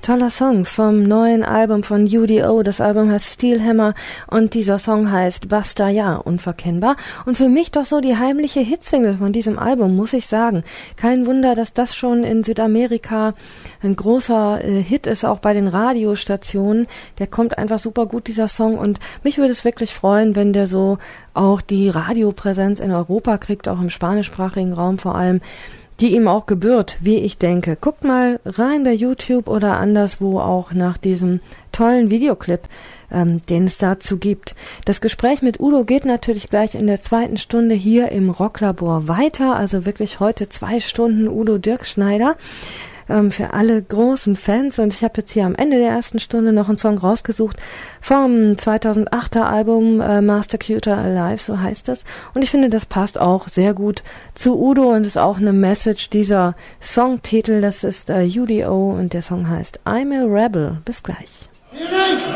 Toller Song vom neuen Album von UDO. Das Album heißt Steelhammer und dieser Song heißt Basta Ja, unverkennbar. Und für mich doch so die heimliche Hitsingle von diesem Album, muss ich sagen. Kein Wunder, dass das schon in Südamerika ein großer Hit ist, auch bei den Radiostationen. Der kommt einfach super gut, dieser Song. Und mich würde es wirklich freuen, wenn der so auch die Radiopräsenz in Europa kriegt, auch im spanischsprachigen Raum vor allem, die ihm auch gebührt, wie ich denke. Guckt mal rein bei YouTube oder anderswo auch nach diesem tollen Videoclip, den es dazu gibt. Das Gespräch mit Udo geht natürlich gleich in der zweiten Stunde hier im Rocklabor weiter. Also wirklich heute 2 Stunden Udo Dirkschneider. Für alle großen Fans, und ich habe jetzt hier am Ende der ersten Stunde noch einen Song rausgesucht vom 2008er Album Master Cuter Alive, so heißt das, und ich finde, das passt auch sehr gut zu Udo und ist auch eine Message. Dieser Songtitel, das ist UDO und der Song heißt I'm a Rebel. Bis gleich.